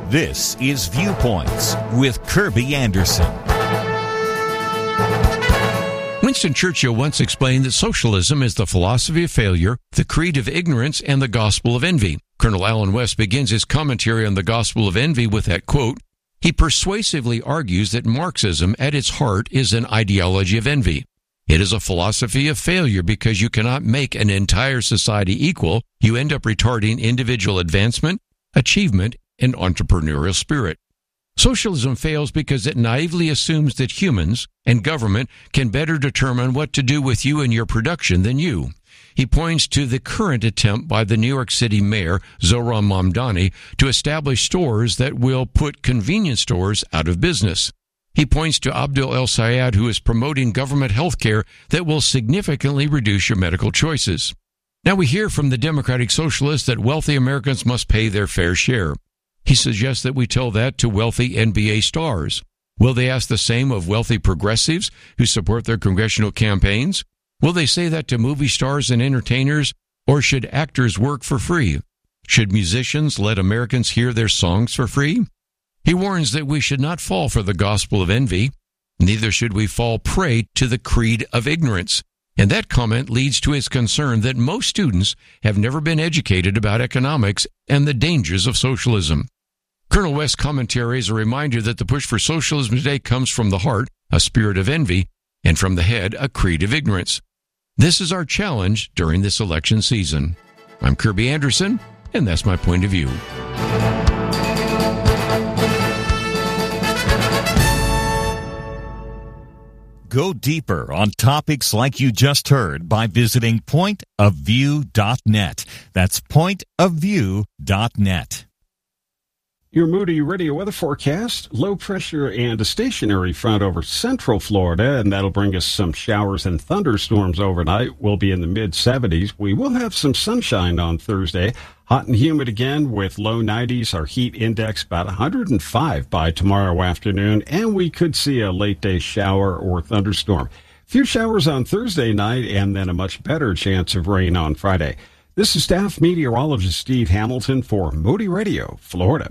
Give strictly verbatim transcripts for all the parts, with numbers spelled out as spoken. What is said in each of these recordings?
This is Viewpoints with Kirby Anderson. Winston Churchill once explained that socialism is the philosophy of failure, the creed of ignorance, and the gospel of envy. Colonel Allen West begins his commentary on the gospel of envy with that quote. He persuasively argues that Marxism at its heart is an ideology of envy. It is a philosophy of failure because you cannot make an entire society equal. You end up retarding individual advancement, achievement, and entrepreneurial spirit. Socialism fails because it naively assumes that humans and government can better determine what to do with you and your production than you. He points to the current attempt by the New York City mayor, Zohran Mamdani, to establish stores that will put convenience stores out of business. He points to Abdul El Sayed, who is promoting government health care that will significantly reduce your medical choices. Now we hear from the Democratic Socialists that wealthy Americans must pay their fair share. He suggests that we tell that to wealthy N B A stars. Will they ask the same of wealthy progressives who support their congressional campaigns? Will they say that to movie stars and entertainers, or should actors work for free? Should musicians let Americans hear their songs for free? He warns that we should not fall for the gospel of envy, neither should we fall prey to the creed of ignorance. And that comment leads to his concern that most students have never been educated about economics and the dangers of socialism. Colonel West's commentary is a reminder that the push for socialism today comes from the heart, a spirit of envy, and from the head, a creed of ignorance. This is our challenge during this election season. I'm Kirby Anderson, and that's my point of view. Go deeper on topics like you just heard by visiting point of view dot net. That's point of view dot net. Your Moody Radio weather forecast, low pressure and a stationary front over central Florida, and that'll bring us some showers and thunderstorms overnight. We'll be in the mid seventies. We will have some sunshine on Thursday. Hot and humid again with low nineties. Our heat index about one hundred five by tomorrow afternoon, and we could see a late day shower or thunderstorm. Few showers on Thursday night, and then a much better chance of rain on Friday. This is staff meteorologist Steve Hamilton for Moody Radio, Florida.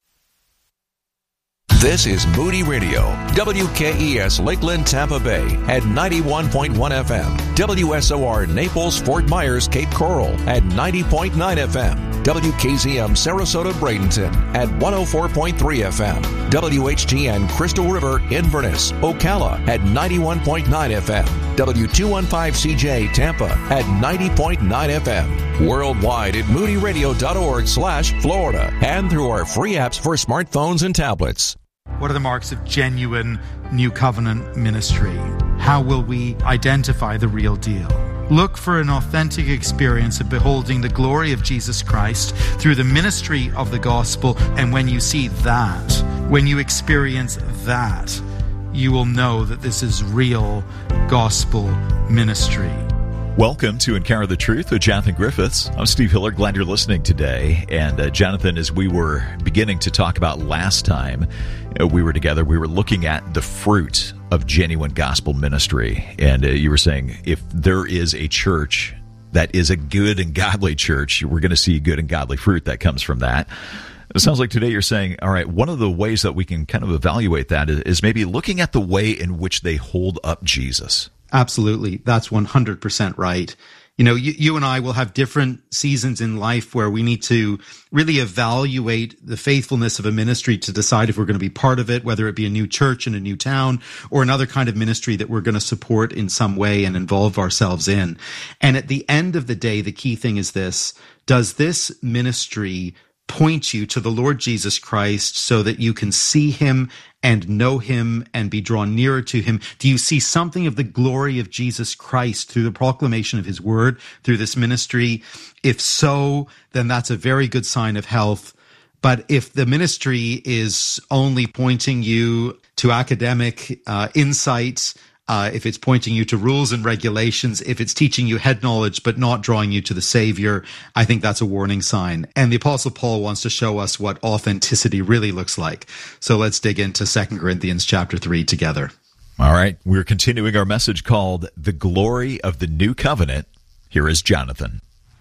This is Moody Radio, W K E S Lakeland, Tampa Bay at ninety-one point one F M, W S O R Naples, Fort Myers, Cape Coral at ninety point nine F M, W K Z M Sarasota, Bradenton at one oh four point three F M, W H T N Crystal River, Inverness, Ocala at ninety-one point nine F M, W two fifteen C J Tampa at ninety point nine F M, worldwide at moody radio dot org slash Florida, and through our free apps for smartphones and tablets. What are the marks of genuine New Covenant ministry? How will we identify the real deal? Look for an authentic experience of beholding the glory of Jesus Christ through the ministry of the gospel, and when you see that, when you experience that, you will know that this is real gospel ministry. Welcome to Encounter the Truth with Jonathan Griffiths. I'm Steve Hiller. Glad you're listening today. And uh, Jonathan, as we were beginning to talk about last time uh, we were together, we were looking at the fruit of genuine gospel ministry. And uh, you were saying if there is a church that is a good and godly church, we're going to see good and godly fruit that comes from that. It sounds like today you're saying, all right, one of the ways that we can kind of evaluate that is, is maybe looking at the way in which they hold up Jesus. Absolutely. That's one hundred percent right. You know, you, you and I will have different seasons in life where we need to really evaluate the faithfulness of a ministry to decide if we're going to be part of it, whether it be a new church in a new town or another kind of ministry that we're going to support in some way and involve ourselves in. And at the end of the day, the key thing is this: does this ministry point you to the Lord Jesus Christ so that you can see him and know him and be drawn nearer to him? Do you see something of the glory of Jesus Christ through the proclamation of his word, through this ministry? If so, then that's a very good sign of health. But if the ministry is only pointing you to academic uh, insights, Uh, if it's pointing you to rules and regulations, if it's teaching you head knowledge but not drawing you to the Savior, I think that's a warning sign. And the Apostle Paul wants to show us what authenticity really looks like. So let's dig into Second Corinthians chapter three together. All right, we're continuing our message called The Glory of the New Covenant. Here is Jonathan.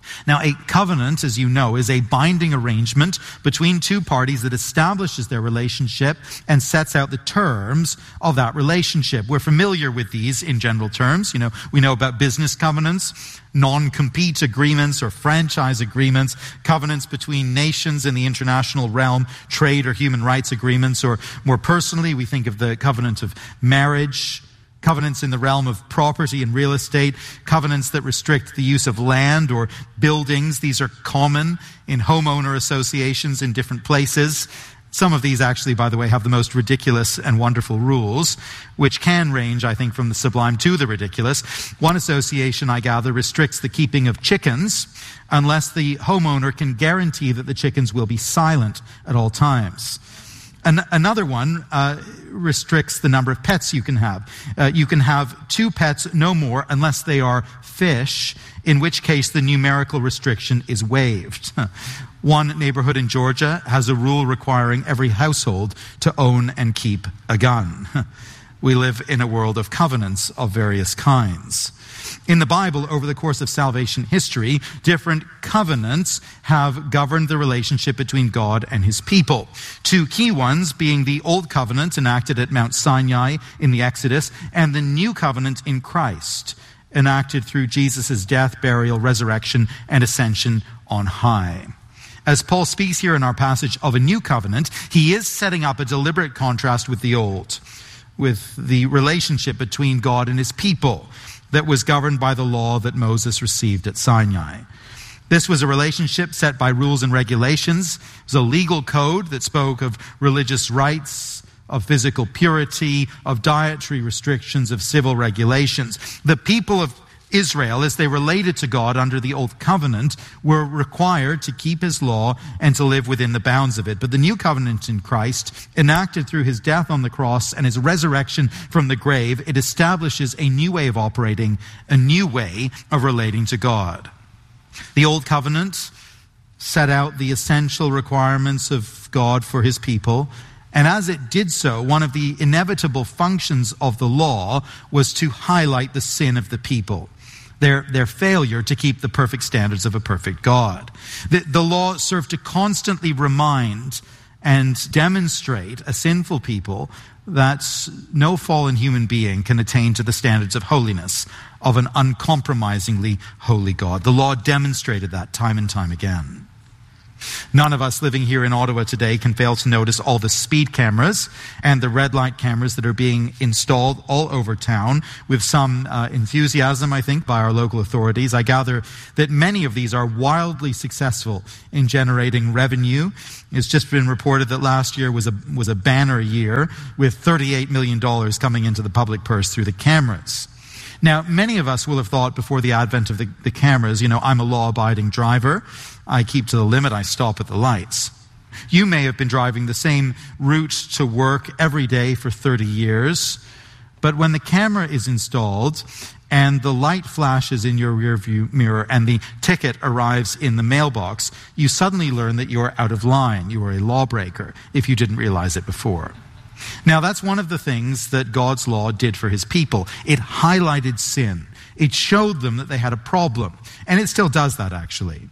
Now, a covenant, as you know, is a binding arrangement between two parties that establishes their relationship and sets out the terms of that relationship. We're familiar with these in general terms. You know, we know about business covenants, non-compete agreements or franchise agreements, covenants between nations in the international realm, trade or human rights agreements, or more personally, we think of the covenant of marriage, covenants in the realm of property and real estate, covenants that restrict the use of land or buildings. These are common in homeowner associations in different places. Some of these actually, by the way, have the most ridiculous and wonderful rules, which can range, I think, from the sublime to the ridiculous. One association, I gather, restricts the keeping of chickens unless the homeowner can guarantee that the chickens will be silent at all times. An- another one uh, restricts the number of pets you can have. Uh, you can have two pets, no more, unless they are fish, in which case the numerical restriction is waived. One neighborhood in Georgia has a rule requiring every household to own and keep a gun. We live in a world of covenants of various kinds. In the Bible, over the course of salvation history, different covenants have governed the relationship between God and his people. Two key ones being the Old Covenant enacted at Mount Sinai in the Exodus, and the New Covenant in Christ, enacted through Jesus' death, burial, resurrection, and ascension on high. As Paul speaks here in our passage of a new covenant, he is setting up a deliberate contrast with the old, with the relationship between God and his people that was governed by the law that Moses received at Sinai. This was a relationship set by rules and regulations. It was a legal code that spoke of religious rights, of physical purity, of dietary restrictions, of civil regulations. The people of Israel, as they related to God under the Old Covenant, were required to keep his law and to live within the bounds of it. But the New Covenant in Christ, enacted through his death on the cross and his resurrection from the grave, it establishes a new way of operating, a new way of relating to God. The Old Covenant set out the essential requirements of God for his people, and as it did so, one of the inevitable functions of the law was to highlight the sin of the people. Their, their failure to keep the perfect standards of a perfect God. The, the law served to constantly remind and demonstrate a sinful people that no fallen human being can attain to the standards of holiness of an uncompromisingly holy God. The law demonstrated that time and time again. None of us living here in Ottawa today can fail to notice all the speed cameras and the red light cameras that are being installed all over town with some uh, enthusiasm, I think, by our local authorities. I gather that many of these are wildly successful in generating revenue. It's just been reported that last year was a was a banner year with thirty-eight million dollars coming into the public purse through the cameras. Now, many of us will have thought before the advent of the, the cameras, you know, I'm a law-abiding driver. I keep to the limit. I stop at the lights. You may have been driving the same route to work every day for thirty years, but when the camera is installed and the light flashes in your rearview mirror and the ticket arrives in the mailbox, you suddenly learn that you're out of line. You are a lawbreaker if you didn't realize it before. Now, that's one of the things that God's law did for his people. It highlighted sin. It showed them that they had a problem. And it still does that, actually.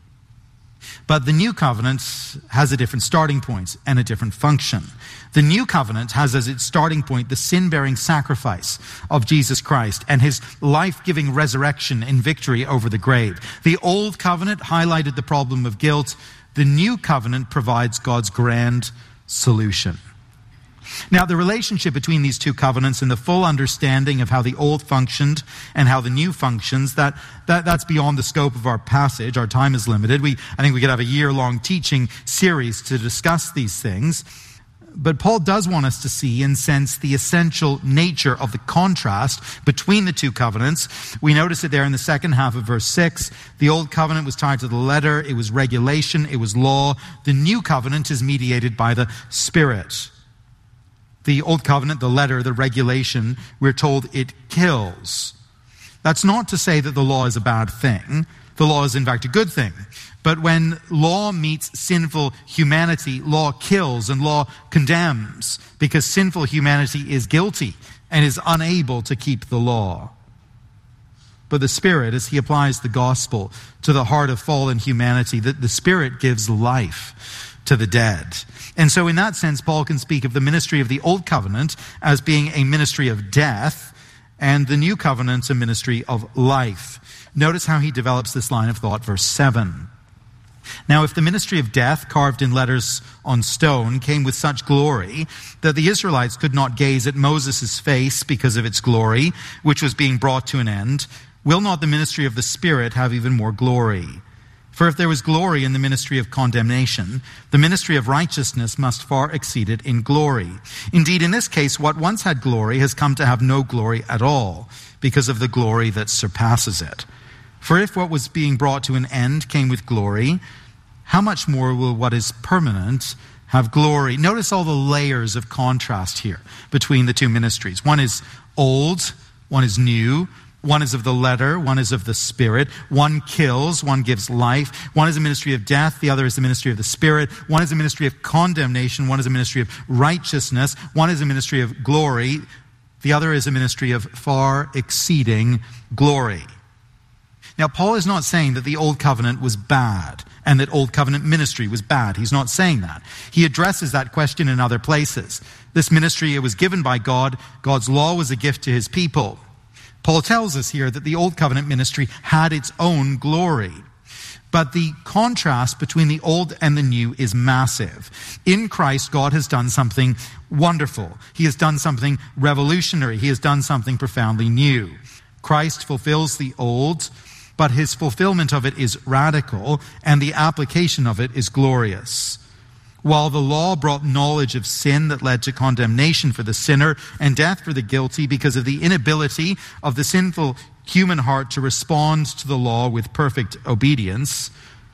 But the New Covenant has a different starting point and a different function. The New Covenant has as its starting point the sin-bearing sacrifice of Jesus Christ and his life-giving resurrection in victory over the grave. The Old Covenant highlighted the problem of guilt. The New Covenant provides God's grand solution. Now, the relationship between these two covenants and the full understanding of how the old functioned and how the new functions, that, that that's beyond the scope of our passage. Our time is limited. We, I think we could have a year-long teaching series to discuss these things. But Paul does want us to see and sense the essential nature of the contrast between the two covenants. We notice it there in the second half of verse six. The old covenant was tied to the letter. It was regulation. It was law. The new covenant is mediated by the Spirit. The old covenant, the letter, the regulation, we're told it kills. That's not to say that the law is a bad thing. The law is in fact a good thing. But when law meets sinful humanity, law kills and law condemns because sinful humanity is guilty and is unable to keep the law. but the Spirit, as he applies the gospel to the heart of fallen humanity, that the Spirit gives life to the dead. And so in that sense, Paul can speak of the ministry of the Old Covenant as being a ministry of death, and the New Covenant a ministry of life. Notice how he develops this line of thought, verse seven. Now, if the ministry of death, carved in letters on stone, came with such glory that the Israelites could not gaze at Moses' face because of its glory, which was being brought to an end, will not the ministry of the Spirit have even more glory? For if there was glory in the ministry of condemnation, the ministry of righteousness must far exceed it in glory. Indeed, in this case, what once had glory has come to have no glory at all, because of the glory that surpasses it. For if what was being brought to an end came with glory, how much more will what is permanent have glory? Notice all the layers of contrast here between the two ministries. One is old, one is new. One is of the letter, one is of the Spirit. One kills, one gives life. One is a ministry of death, the other is the ministry of the Spirit. One is a ministry of condemnation, one is a ministry of righteousness. One is a ministry of glory, the other is a ministry of far exceeding glory. Now, Paul is not saying that the Old Covenant was bad and that Old Covenant ministry was bad. He's not saying that. He addresses that question in other places. This ministry, it was given by God. God's law was a gift to his people. Paul tells us here that the Old Covenant ministry had its own glory. But the contrast between the old and the new is massive. In Christ, God has done something wonderful. He has done something revolutionary. He has done something profoundly new. Christ fulfills the old, but his fulfillment of it is radical, and the application of it is glorious. While the law brought knowledge of sin that led to condemnation for the sinner and death for the guilty because of the inability of the sinful human heart to respond to the law with perfect obedience,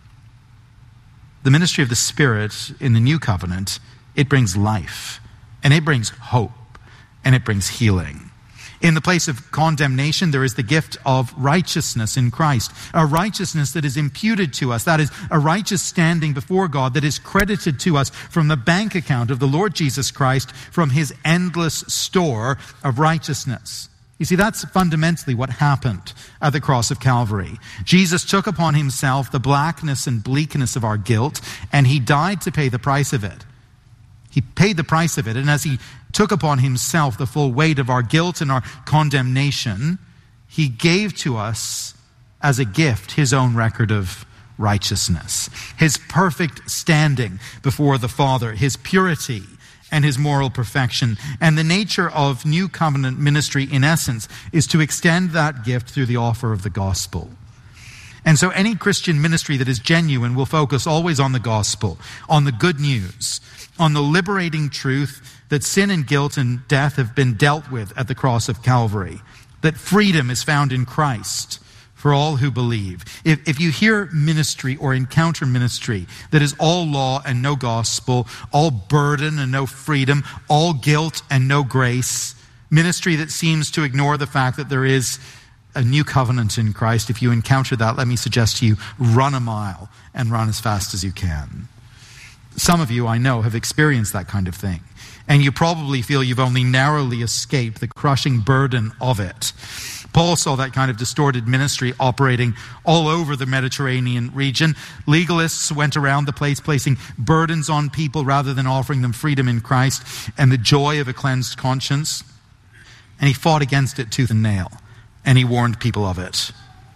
the ministry of the Spirit in the New Covenant, it brings life, and it brings hope, and it brings healing. In the place of condemnation, there is the gift of righteousness in Christ, a righteousness that is imputed to us. That is a righteous standing before God that is credited to us from the bank account of the Lord Jesus Christ, from his endless store of righteousness. You see, that's fundamentally what happened at the cross of Calvary. Jesus took upon himself the blackness and bleakness of our guilt, and he died to pay the price of it. He paid the price of it, and as he took upon himself the full weight of our guilt and our condemnation, he gave to us as a gift his own record of righteousness, his perfect standing before the Father, his purity and his moral perfection. And the nature of New Covenant ministry, in essence, is to extend that gift through the offer of the gospel. And so any Christian ministry that is genuine will focus always on the gospel, on the good news, on the liberating truth that sin and guilt and death have been dealt with at the cross of Calvary, that freedom is found in Christ for all who believe. If, if you hear ministry or encounter ministry that is all law and no gospel, all burden and no freedom, all guilt and no grace, ministry that seems to ignore the fact that there is a new covenant in Christ, if you encounter that, let me suggest to you, run a mile and run as fast as you can. Some of you, I know, have experienced that kind of thing. And you probably feel you've only narrowly escaped the crushing burden of it. Paul saw that kind of distorted ministry operating all over the Mediterranean region. Legalists went around the place placing burdens on people rather than offering them freedom in Christ and the joy of a cleansed conscience. And he fought against it tooth and nail. And he warned people of it.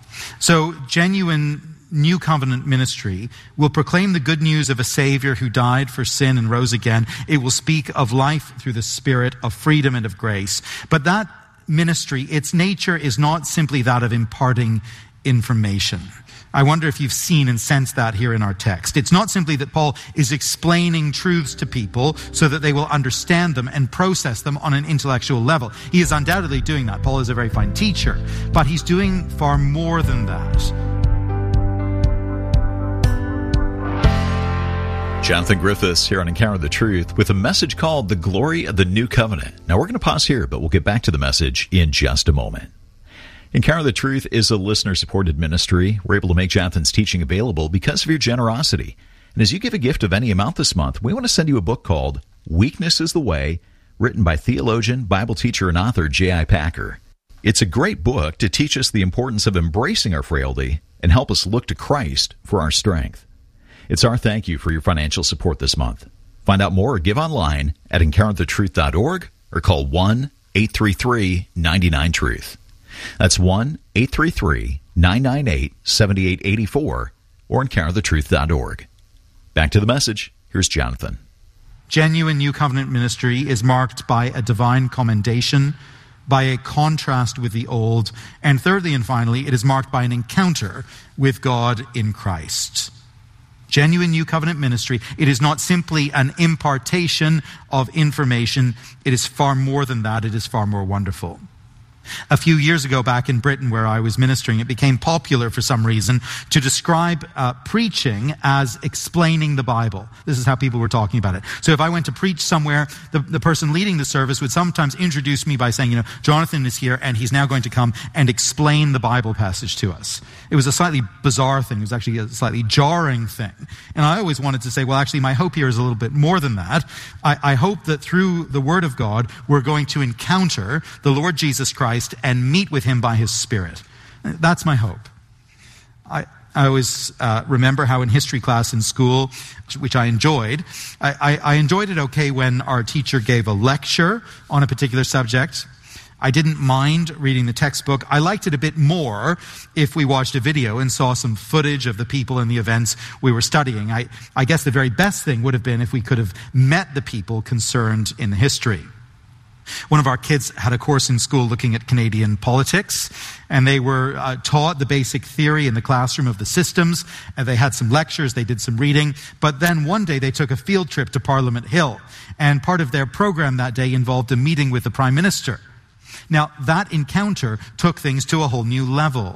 So genuine New Covenant ministry will proclaim the good news of a Savior who died for sin and rose again. It will speak of life through the Spirit, of freedom and of grace. But that ministry, its nature is not simply that of imparting information. I wonder if you've seen and sensed that here in our text. It's not simply that Paul is explaining truths to people so that they will understand them and process them on an intellectual level. He is undoubtedly doing that. Paul is a very fine teacher, but he's doing far more than that. Jonathan Griffiths here on Encounter the Truth with a message called The Glory of the New Covenant. Now, we're going to pause here, but we'll get back to the message in just a moment. Encounter the Truth is a listener-supported ministry. We're able to make Jonathan's teaching available because of your generosity. And as you give a gift of any amount this month, we want to send you a book called Weakness is the Way, written by theologian, Bible teacher, and author J I Packer. It's a great book to teach us the importance of embracing our frailty and help us look to Christ for our strength. It's our thank you for your financial support this month. Find out more or give online at encounter the truth dot org or call one eight three three nine nine truth. That's one eight three three nine nine eight seven eight eight four or encounter the truth dot org. Back to the message. Here's Jonathan. Genuine New Covenant ministry is marked by a divine commendation, by a contrast with the old, and thirdly and finally, it is marked by an encounter with God in Christ. Genuine New Covenant ministry, it is not simply an impartation of information. It is far more than that. It is far more wonderful. A few years ago back in Britain where I was ministering, it became popular for some reason to describe uh, preaching as explaining the Bible. This is how people were talking about it. So if I went to preach somewhere, the, the person leading the service would sometimes introduce me by saying, you know, Jonathan is here and he's now going to come and explain the Bible passage to us. It was a slightly bizarre thing. It was actually a slightly jarring thing. And I always wanted to say, well, actually, my hope here is a little bit more than that. I, I hope that through the Word of God, we're going to encounter the Lord Jesus Christ and meet with him by his Spirit. That's my hope. I, I always uh, remember how in history class in school, which I enjoyed, I, I, I enjoyed it okay when our teacher gave a lecture on a particular subject. I didn't mind reading the textbook. I liked it a bit more if we watched a video and saw some footage of the people and the events we were studying. I, I guess the very best thing would have been if we could have met the people concerned in the history. One of our kids had a course in school looking at Canadian politics, and they were uh, taught the basic theory in the classroom of the systems, and they had some lectures, they did some reading, but then one day they took a field trip to Parliament Hill, and part of their program that day involved a meeting with the Prime Minister. Now, that encounter took things to a whole new level.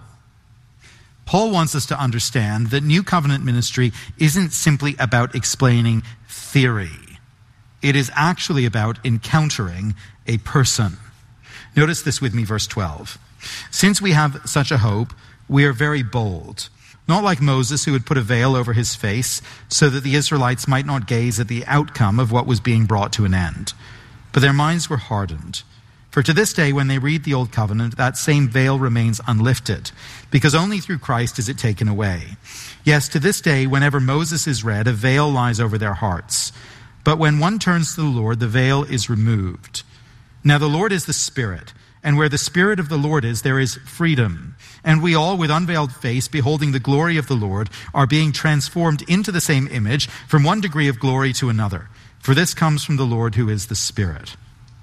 Paul wants us to understand that New Covenant ministry isn't simply about explaining theory. It is actually about encountering a person. Notice this with me, verse twelve. Since we have such a hope, we are very bold. Not like Moses, who had put a veil over his face so that the Israelites might not gaze at the outcome of what was being brought to an end. But their minds were hardened. For to this day, when they read the Old Covenant, that same veil remains unlifted, because only through Christ is it taken away. Yes, to this day, whenever Moses is read, a veil lies over their hearts. But when one turns to the Lord, the veil is removed. Now the Lord is the Spirit, and where the Spirit of the Lord is, there is freedom. And we all, with unveiled face, beholding the glory of the Lord, are being transformed into the same image from one degree of glory to another. For this comes from the Lord who is the Spirit.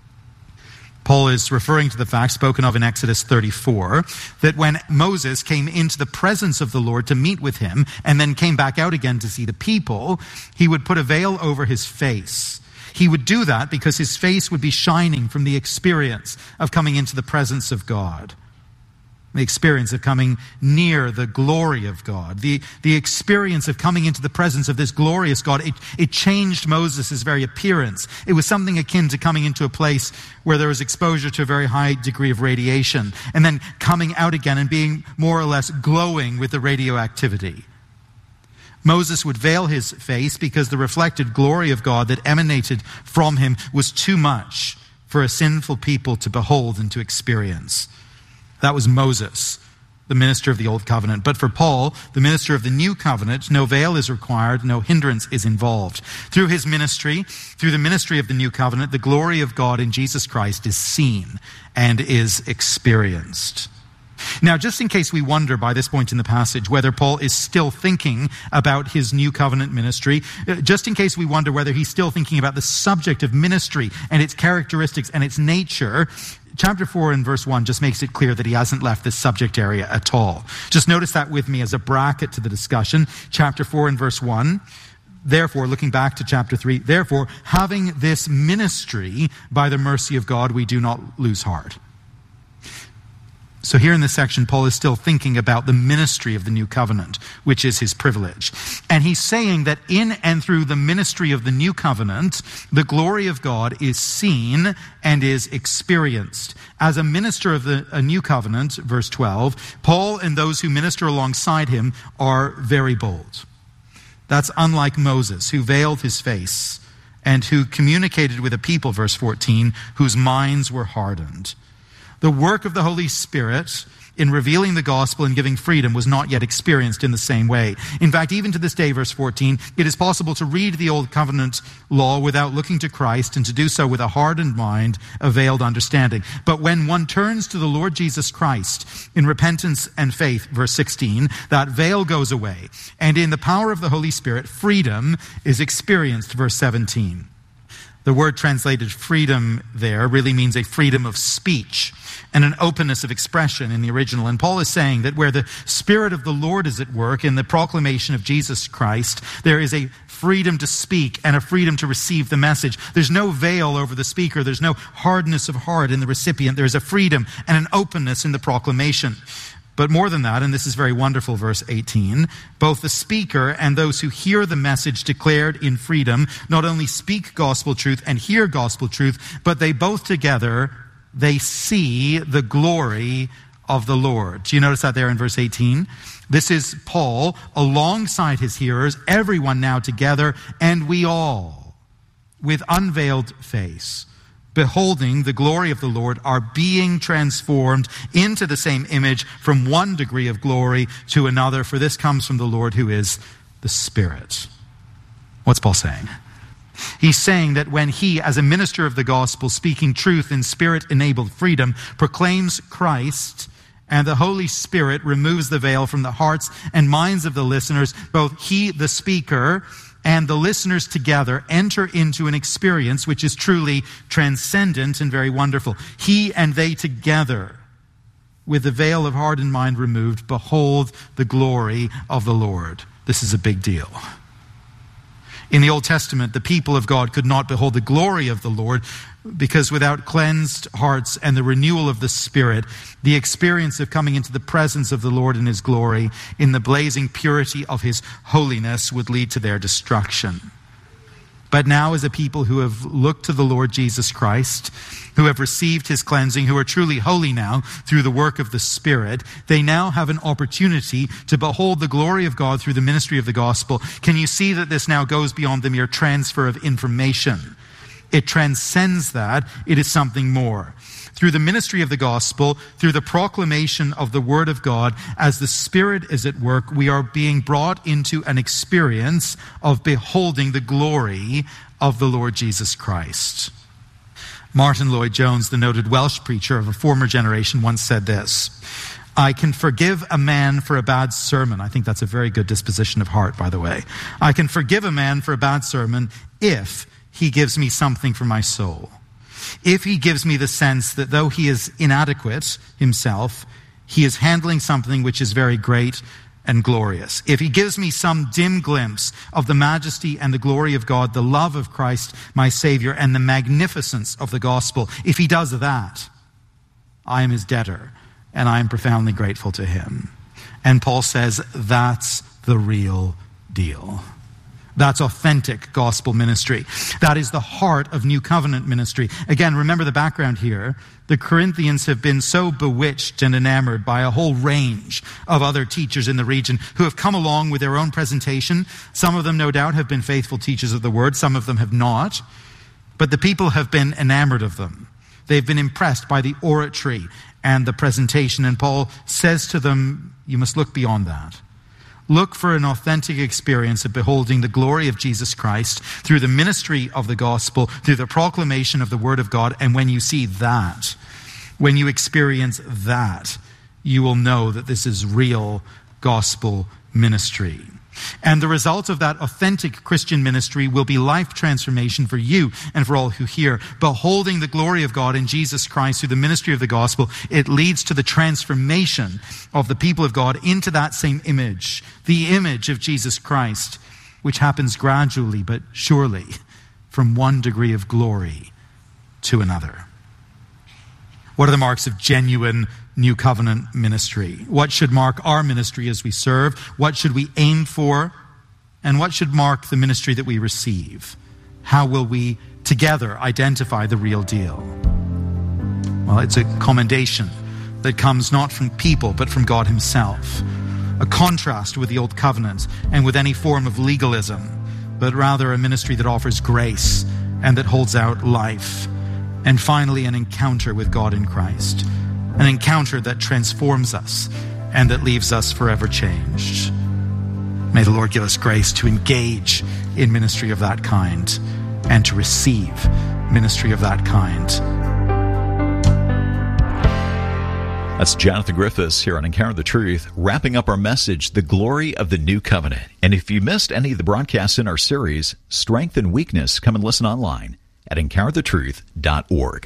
Paul is referring to the fact spoken of in Exodus thirty-four, that when Moses came into the presence of the Lord to meet with him, and then came back out again to see the people, he would put a veil over his face. He would do that because his face would be shining from the experience of coming into the presence of God. The experience of coming near the glory of God. The, the experience of coming into the presence of this glorious God. It, it changed Moses' very appearance. It was something akin to coming into a place where there was exposure to a very high degree of radiation, and then coming out again and being more or less glowing with the radioactivity. Moses would veil his face because the reflected glory of God that emanated from him was too much for a sinful people to behold and to experience. That was Moses, the minister of the Old Covenant. But for Paul, the minister of the New Covenant, no veil is required, no hindrance is involved. Through his ministry, through the ministry of the New Covenant, the glory of God in Jesus Christ is seen and is experienced. Now, just in case we wonder by this point in the passage whether Paul is still thinking about his New Covenant ministry, just in case we wonder whether he's still thinking about the subject of ministry and its characteristics and its nature, chapter four and verse one just makes it clear that he hasn't left this subject area at all. Just notice that with me as a bracket to the discussion. Chapter four and verse one. Therefore, looking back to chapter three, therefore, having this ministry by the mercy of God, we do not lose heart. So here in this section, Paul is still thinking about the ministry of the New Covenant, which is his privilege. And he's saying that in and through the ministry of the New Covenant, the glory of God is seen and is experienced. As a minister of the a New Covenant, verse twelve, Paul and those who minister alongside him are very bold. That's unlike Moses, who veiled his face and who communicated with a people, verse fourteen, whose minds were hardened. The work of the Holy Spirit in revealing the gospel and giving freedom was not yet experienced in the same way. In fact, even to this day, verse fourteen, it is possible to read the Old Covenant law without looking to Christ, and to do so with a hardened mind, a veiled understanding. But when one turns to the Lord Jesus Christ in repentance and faith, verse sixteen, that veil goes away, and in the power of the Holy Spirit, freedom is experienced, verse seventeen. The word translated freedom there really means a freedom of speech and an openness of expression in the original. And Paul is saying that where the Spirit of the Lord is at work in the proclamation of Jesus Christ, there is a freedom to speak and a freedom to receive the message. There's no veil over the speaker. There's no hardness of heart in the recipient. There's a freedom and an openness in the proclamation. But more than that, and this is very wonderful, verse eighteen, both the speaker and those who hear the message declared in freedom not only speak gospel truth and hear gospel truth, but they both together, they see the glory of the Lord. Do you notice that there in verse eighteen? This is Paul alongside his hearers, everyone now together, and we all, with unveiled face, beholding the glory of the Lord, are being transformed into the same image from one degree of glory to another, for this comes from the Lord who is the Spirit. What's Paul saying? He's saying that when he, as a minister of the gospel, speaking truth in Spirit-enabled freedom, proclaims Christ, and the Holy Spirit removes the veil from the hearts and minds of the listeners, both he, the speaker, and the listeners together enter into an experience which is truly transcendent and very wonderful. He and they together, with the veil of heart and mind removed, behold the glory of the Lord. This is a big deal. In the Old Testament, the people of God could not behold the glory of the Lord because without cleansed hearts and the renewal of the Spirit, the experience of coming into the presence of the Lord in His glory, in the blazing purity of His holiness, would lead to their destruction. But now, as a people who have looked to the Lord Jesus Christ, who have received His cleansing, who are truly holy now through the work of the Spirit, they now have an opportunity to behold the glory of God through the ministry of the gospel. Can you see that this now goes beyond the mere transfer of information? It transcends that. It is something more. Through the ministry of the gospel, through the proclamation of the word of God, as the Spirit is at work, we are being brought into an experience of beholding the glory of the Lord Jesus Christ. Martin Lloyd-Jones, the noted Welsh preacher of a former generation, once said this: I can forgive a man for a bad sermon. I think that's a very good disposition of heart, by the way. I can forgive a man for a bad sermon if he gives me something for my soul. If he gives me the sense that though he is inadequate himself, he is handling something which is very great and glorious. If he gives me some dim glimpse of the majesty and the glory of God, the love of Christ, my Savior, and the magnificence of the gospel, if he does that, I am his debtor, and I am profoundly grateful to him. And Paul says that's the real deal. That's authentic gospel ministry. That is the heart of New Covenant ministry. Again, remember the background here. The Corinthians have been so bewitched and enamored by a whole range of other teachers in the region who have come along with their own presentation. Some of them, no doubt, have been faithful teachers of the word. Some of them have not. But the people have been enamored of them. They've been impressed by the oratory and the presentation. And Paul says to them, you must look beyond that. Look for an authentic experience of beholding the glory of Jesus Christ through the ministry of the gospel, through the proclamation of the word of God. And when you see that, when you experience that, you will know that this is real gospel ministry. And the result of that authentic Christian ministry will be life transformation for you and for all who hear. Beholding the glory of God in Jesus Christ through the ministry of the gospel, it leads to the transformation of the people of God into that same image, the image of Jesus Christ, which happens gradually but surely from one degree of glory to another. What are the marks of genuine New Covenant ministry? What should mark our ministry as we serve? What should we aim for? And what should mark the ministry that we receive? How will we together identify the real deal? Well, it's a commendation that comes not from people, but from God himself. A contrast with the Old Covenant and with any form of legalism, but rather a ministry that offers grace and that holds out life. And finally, an encounter with God in Christ. an encounter that transforms us and that leaves us forever changed. May the Lord give us grace to engage in ministry of that kind and to receive ministry of that kind. That's Jonathan Griffiths here on Encounter the Truth, wrapping up our message, The Glory of the New Covenant. And if you missed any of the broadcasts in our series, Strength and Weakness, come and listen online at encounter the truth dot org.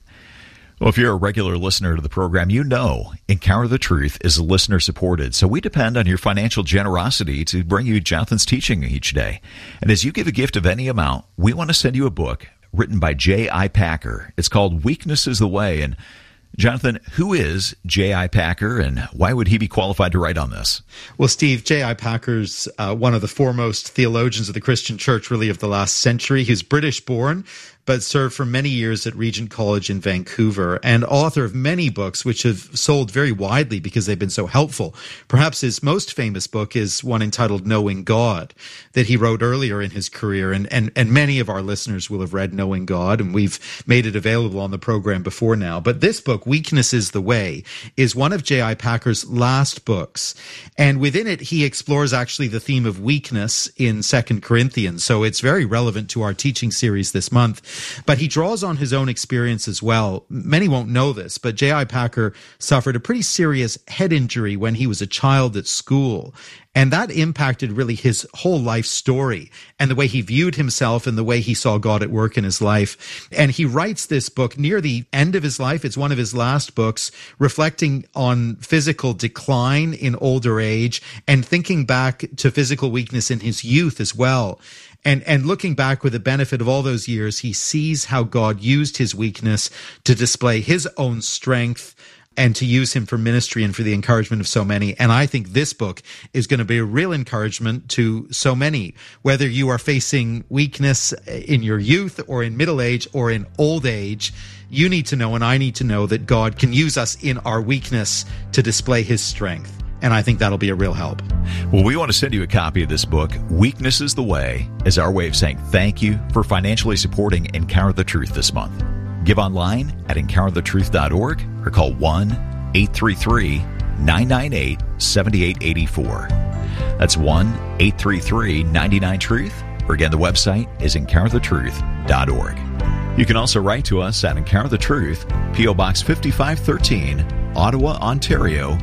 Well, if you're a regular listener to the program, you know Encounter the Truth is listener-supported, so we depend on your financial generosity to bring you Jonathan's teaching each day. And as you give a gift of any amount, we want to send you a book written by J I. Packer. It's called Weakness is the Way, and Jonathan, who is J I. Packer, and why would he be qualified to write on this? Well, Steve, J I. Packer's uh, one of the foremost theologians of the Christian church, really, of the last century. He's British-born, but served for many years at Regent College in Vancouver, and author of many books which have sold very widely because they've been so helpful. Perhaps his most famous book is one entitled Knowing God, that he wrote earlier in his career, and, and, and many of our listeners will have read Knowing God, and we've made it available on the program before now. But this book, Weakness is the Way, is one of J I. Packer's last books, and within it he explores actually the theme of weakness in Second Corinthians, so it's very relevant to our teaching series this month. But he draws on his own experience as well. Many won't know this, but J I. Packer suffered a pretty serious head injury when he was a child at school. And that impacted really his whole life story and the way he viewed himself and the way he saw God at work in his life. And he writes this book near the end of his life. It's one of his last books, reflecting on physical decline in older age and thinking back to physical weakness in his youth as well. And and looking back with the benefit of all those years, he sees how God used his weakness to display his own strength and to use him for ministry and for the encouragement of so many. And I think this book is going to be a real encouragement to so many, whether you are facing weakness in your youth or in middle age or in old age. You need to know, and I need to know, that God can use us in our weakness to display his strength. And I think that'll be a real help. Well, we want to send you a copy of this book, Weakness is the Way, as our way of saying thank you for financially supporting Encounter the Truth this month. Give online at encounter the truth dot org or call one eight three three nine nine eight seven eight eight four. That's one eight three three nine nine truth, or again, the website is encounter the truth dot org. You can also write to us at Encounter the Truth, P O Box fifty-five thirteen, Ottawa, Ontario,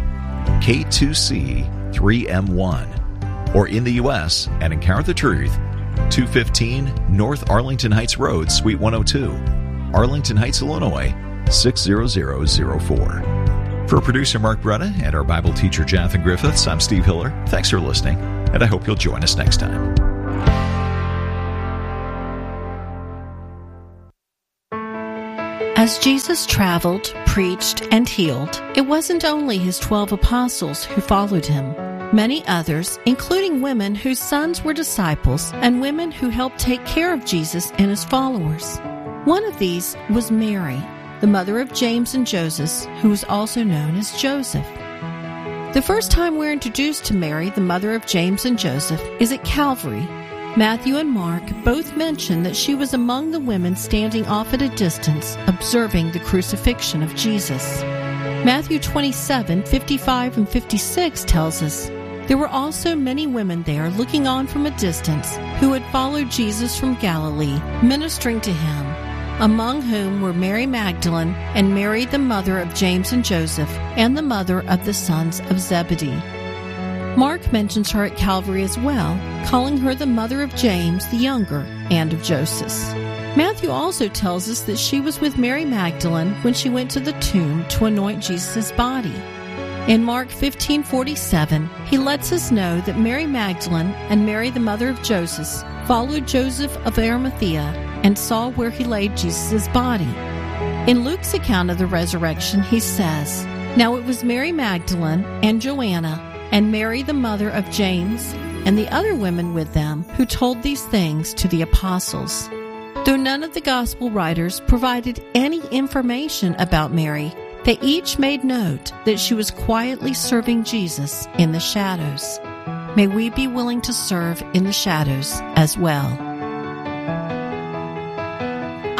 K two C three M one, or in the U S at Encounter the Truth, two fifteen North Arlington Heights Road, Suite one oh two, Arlington Heights, Illinois, six zero zero zero four. For producer Mark Bretta and our Bible teacher Jonathan Griffiths, I'm Steve Hiller. Thanks for listening, and I hope you'll join us next time. As Jesus traveled, preached, and healed, it wasn't only his twelve apostles who followed him. Many others, including women whose sons were disciples and women who helped take care of Jesus and his followers. One of these was Mary, the mother of James and Joseph, who was also known as Joseph. The first time we're introduced to Mary, the mother of James and Joseph, is at Calvary. Matthew and Mark both mention that she was among the women standing off at a distance, observing the crucifixion of Jesus. Matthew twenty-seven, fifty-five and fifty-six tells us, there were also many women there looking on from a distance who had followed Jesus from Galilee, ministering to him, among whom were Mary Magdalene and Mary the mother of James and Joseph and the mother of the sons of Zebedee. Mark mentions her at Calvary as well, calling her the mother of James the younger and of Joseph. Matthew also tells us that she was with Mary Magdalene when she went to the tomb to anoint Jesus' body. In Mark fifteen forty-seven, he lets us know that Mary Magdalene and Mary the mother of Joseph followed Joseph of Arimathea and saw where he laid Jesus' body. In Luke's account of the resurrection, he says, now it was Mary Magdalene and Joanna and Mary the mother of James and the other women with them who told these things to the apostles. Though none of the gospel writers provided any information about Mary, they each made note that she was quietly serving Jesus in the shadows. May we be willing to serve in the shadows as well.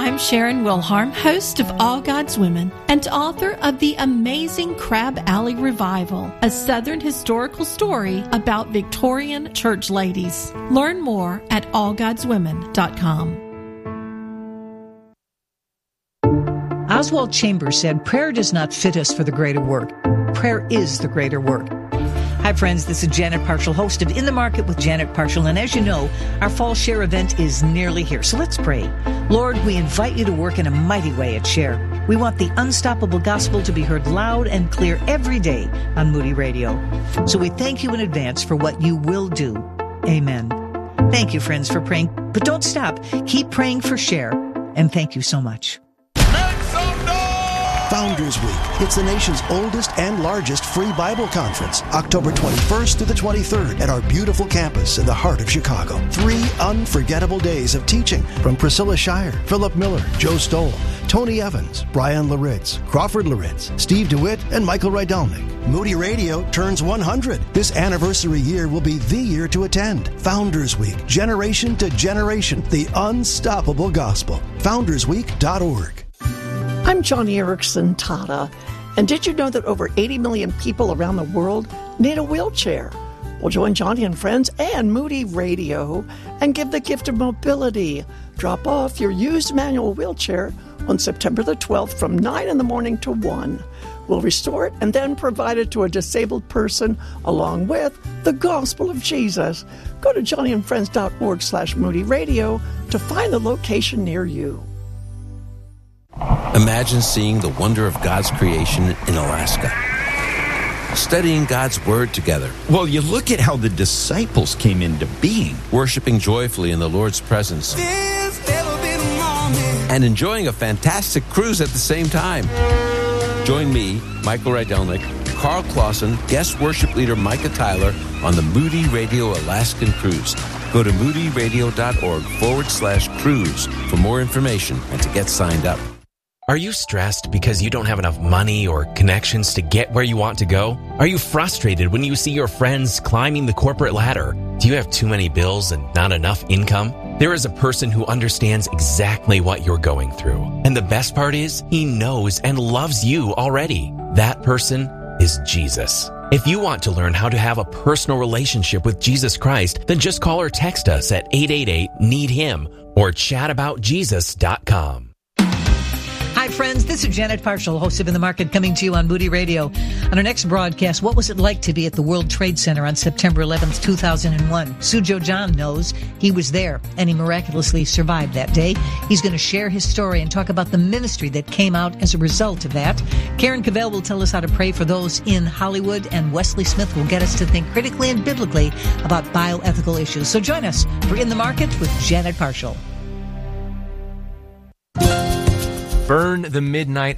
I'm Sharon Wilharm, host of All God's Women and author of The Amazing Crab Alley Revival, a Southern historical story about Victorian church ladies. Learn more at all gods women dot com. Oswald Chambers said, "Prayer does not fit us for the greater work. Prayer is the greater work." Hi, friends. This is Janet Parshall, host of In the Market with Janet Parshall. And as you know, our Fall Share event is nearly here. So let's pray. Lord, we invite you to work in a mighty way at Share. We want the unstoppable gospel to be heard loud and clear every day on Moody Radio. So we thank you in advance for what you will do. Amen. Thank you, friends, for praying. But don't stop. Keep praying for Share. And thank you so much. Founders Week. It's the nation's oldest and largest free Bible conference, October twenty-first through the twenty-third at our beautiful campus in the heart of Chicago. Three unforgettable days of teaching from Priscilla Shire, Philip Miller, Joe Stoll, Tony Evans, Brian Laritz, Crawford Laritz, Steve DeWitt, and Michael Rydelnik. Moody Radio turns one hundred. This anniversary year will be the year to attend. Founders Week, generation to generation, the unstoppable gospel. founders week dot org. I'm Johnny Erickson Tata, and did you know that over eighty million people around the world need a wheelchair? Well, join Johnny and friends and Moody Radio and give the gift of mobility. Drop off your used manual wheelchair on September the twelfth from nine in the morning to one. We'll restore it and then provide it to a disabled person along with the gospel of Jesus. Go to johnny and friends dot org slash Moody Radio to find the location near you. Imagine seeing the wonder of God's creation in Alaska. Studying God's Word together. Well, you look at how the disciples came into being. Worshiping joyfully in the Lord's presence. And enjoying a fantastic cruise at the same time. Join me, Michael Rydelnik, Carl Clausen, guest worship leader Micah Tyler on the Moody Radio Alaskan Cruise. Go to moody radio dot org forward slash cruise for more information and to get signed up. Are you stressed because you don't have enough money or connections to get where you want to go? Are you frustrated when you see your friends climbing the corporate ladder? Do you have too many bills and not enough income? There is a person who understands exactly what you're going through. And the best part is, he knows and loves you already. That person is Jesus. If you want to learn how to have a personal relationship with Jesus Christ, then just call or text us at eight eight eight, need him or chat about jesus dot com. Hi, friends. This is Janet Parshall, host of In the Market, coming to you on Moody Radio. On our next broadcast, what was it like to be at the World Trade Center on September eleventh, two thousand one? Sujo John knows. He was there, and he miraculously survived that day. He's going to share his story and talk about the ministry that came out as a result of that. Karen Cavell will tell us how to pray for those in Hollywood, and Wesley Smith will get us to think critically and biblically about bioethical issues. So join us for In the Market with Janet Parshall. Burn the midnight